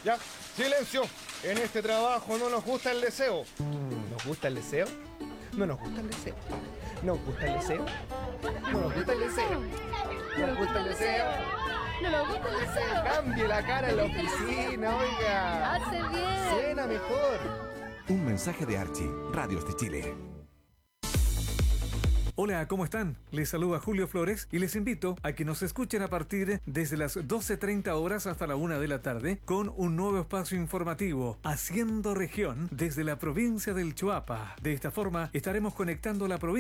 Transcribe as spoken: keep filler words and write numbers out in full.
Ya, silencio. En este trabajo no nos gusta el deseo. ¿Nos gusta el deseo? No nos gusta el deseo. ¿Nos gusta el deseo? No nos gusta el deseo. ¿Nos gusta el deseo? No nos gusta el deseo. Cambie la cara en la oficina, oiga. Hace bien. Suena mejor. Un mensaje de Archie, Radios de Chile. Hola, ¿cómo están? Les saluda Julio Flores y les invito a que nos escuchen a partir desde las doce treinta horas hasta la una de la tarde con un nuevo espacio informativo, Haciendo Región, desde la provincia del Choapa. De esta forma estaremos conectando la provincia